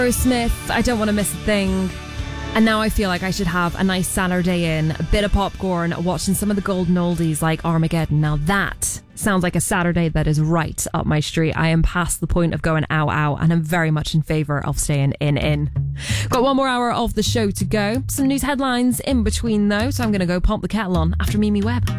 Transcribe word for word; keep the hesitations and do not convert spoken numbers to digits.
Smith, I don't want to miss a thing. And now I feel like I should have a nice Saturday in, a bit of popcorn, watching some of the golden oldies like Armageddon. Now that sounds like a Saturday that is right up my street. I am past the point of going ow ow, and I'm very much in favour of staying in in. Got one more hour of the show to go. Some news headlines in between though, so I'm going to go pump the kettle on after Mimi Webb.